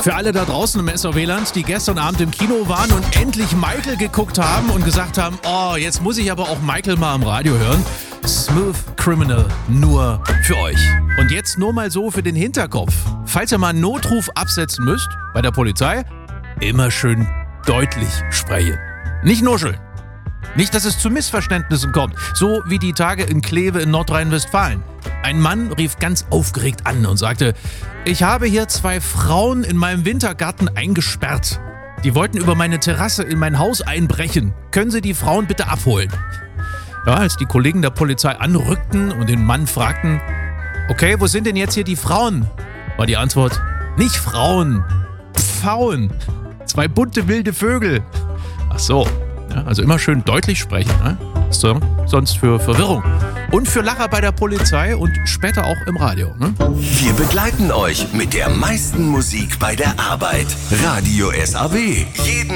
Für alle da draußen im SOW-Land, die gestern Abend im Kino waren und endlich Michael geguckt haben und gesagt haben, oh, jetzt muss ich aber auch Michael mal am Radio hören. Smooth Criminal, nur für euch. Und jetzt nur mal so für den Hinterkopf. Falls ihr mal einen Notruf absetzen müsst bei der Polizei, immer schön deutlich sprechen. Nicht nuscheln. Nicht, dass es zu Missverständnissen kommt, so wie die Tage in Kleve in Nordrhein-Westfalen. Ein Mann rief ganz aufgeregt an und sagte, ich habe hier 2 Frauen in meinem Wintergarten eingesperrt. Die wollten über meine Terrasse in mein Haus einbrechen. Können Sie die Frauen bitte abholen? Ja, als die Kollegen der Polizei anrückten und den Mann fragten, okay, wo sind denn jetzt hier die Frauen? War die Antwort, nicht Frauen, Pfauen. 2 bunte wilde Vögel. Ach so. Ja, also immer schön deutlich sprechen, ne? So, sonst für Verwirrung. Und für Lacher bei der Polizei und später auch im Radio. Ne? Wir begleiten euch mit der meisten Musik bei der Arbeit. Radio SAW. Jeden